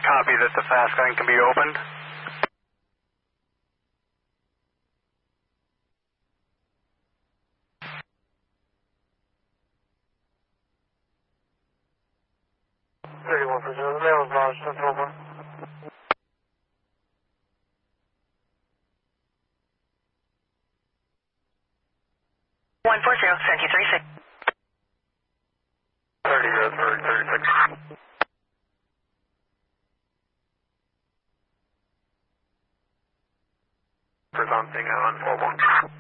copy that the fast lane can be opened. The mail is lodged, that's over. 140-7336. 30-36. Presenting on 41.